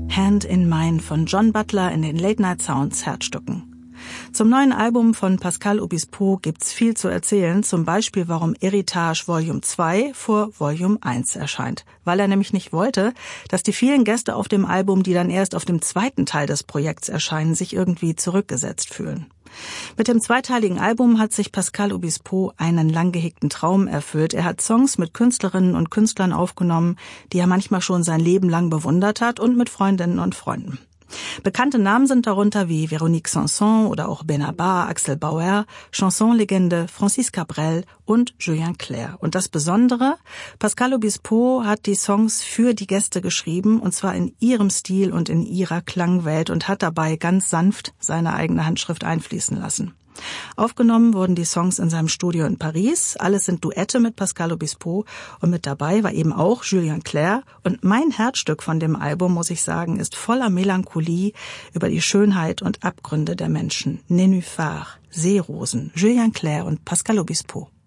Hand in Mine von John Butler in den Late Night Sounds Herzstücken. Zum neuen Album von Pascal Obispo gibt's viel zu erzählen, zum Beispiel warum Heritage Volume 2 vor Volume 1 erscheint. Weil er nämlich nicht wollte, dass die vielen Gäste auf dem Album, die dann erst auf dem zweiten Teil des Projekts erscheinen, sich irgendwie zurückgesetzt fühlen. Mit dem zweiteiligen Album hat sich Pascal Obispo einen lang gehegten Traum erfüllt. Er hat Songs mit Künstlerinnen und Künstlern aufgenommen, die er manchmal schon sein Leben lang bewundert hat, und mit Freundinnen und Freunden. Bekannte Namen sind darunter wie Véronique Sanson oder auch Benabar, Axel Bauer, Chansonlegende Francis Cabrel und Julien Clerc. Und das Besondere, Pascal Obispo hat die Songs für die Gäste geschrieben, und zwar in ihrem Stil und in ihrer Klangwelt, und hat dabei ganz sanft seine eigene Handschrift einfließen lassen. Aufgenommen wurden die Songs in seinem Studio in Paris. Alles sind Duette mit Pascal Obispo, und mit dabei war eben auch Julien Clerc. Und mein Herzstück von dem Album, muss ich sagen, ist voller Melancholie über die Schönheit und Abgründe der Menschen. Nénuphar, Seerosen, Julien Clerc und Pascal Obispo.